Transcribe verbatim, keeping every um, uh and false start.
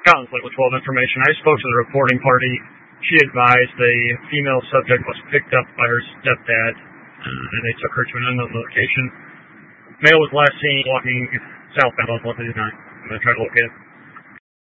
conflict with twelve information. I spoke to the reporting party. She advised the female subject was picked up by her stepdad, uh, and they took her to an unknown location. Male was last seen walking southbound on one thirty-nine. I'm going to try to locate him.